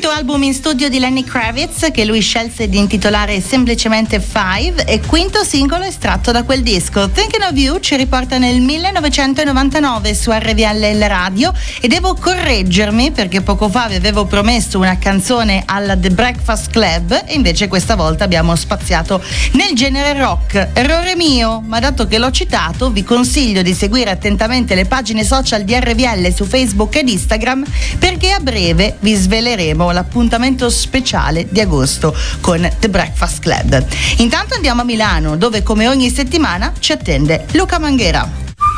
Quinto album in studio di Lenny Kravitz, che lui scelse di intitolare semplicemente Five, e quinto singolo estratto da quel disco. Thinking of You ci riporta nel 1999 su RVL Radio, e devo correggermi perché poco fa vi avevo promesso una canzone alla The Breakfast Club e invece questa volta abbiamo spaziato nel genere rock. Errore mio, ma dato che l'ho citato vi consiglio di seguire attentamente le pagine social di RVL su Facebook ed Instagram, perché a breve vi sveleremo l'appuntamento speciale di agosto con The Breakfast Club. Intanto andiamo a Milano, dove come ogni settimana ci attende Luca Manghera.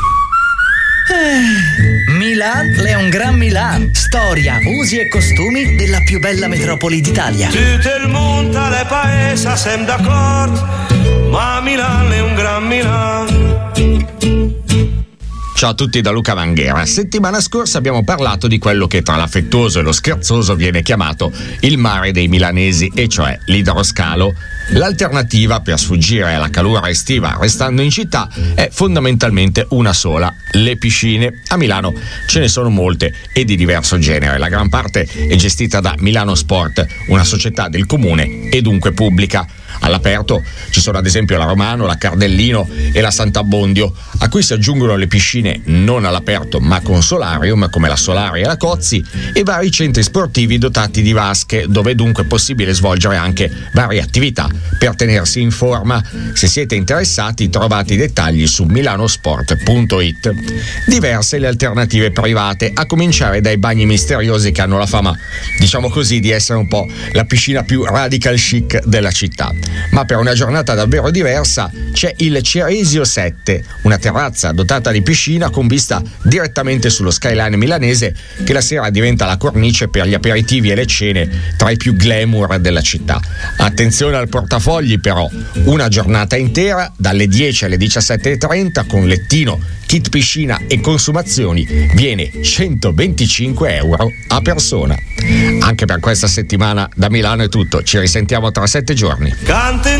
Milan è un gran Milan. Storia, usi e costumi della più bella metropoli d'Italia. Tutto il mondo alle paesi siamo d'accordo, ma Milan è un gran Milan. Ciao a tutti da Luca Manghera. Settimana scorsa abbiamo parlato di quello che tra l'affettuoso e lo scherzoso viene chiamato il mare dei milanesi, e cioè l'idroscalo. L'alternativa per sfuggire alla calura estiva restando in città è fondamentalmente una sola: le piscine. A Milano ce ne sono molte e di diverso genere. La gran parte è gestita da Milano Sport, una società del comune e dunque pubblica. All'aperto ci sono ad esempio la Romano, la Cardellino e la Sant'Abbondio, a cui si aggiungono le piscine non all'aperto ma con solarium, come la Solari e la Cozzi, e vari centri sportivi dotati di vasche, dove è dunque possibile svolgere anche varie attività per tenersi in forma. Se siete interessati trovate i dettagli su milanosport.it. Diverse le alternative private, a cominciare dai bagni misteriosi, che hanno la fama, diciamo così, di essere un po' la piscina più radical chic della città. Ma per una giornata davvero diversa c'è il Ceresio 7, una terrazza dotata di piscina con vista direttamente sullo skyline milanese, che la sera diventa la cornice per gli aperitivi e le cene tra i più glamour della città. Attenzione al portafogli però: una giornata intera dalle 10 alle 17:30 con lettino, kit piscina e consumazioni viene 125 euro a persona. Anche per questa settimana da Milano è tutto, ci risentiamo tra 7 giorni.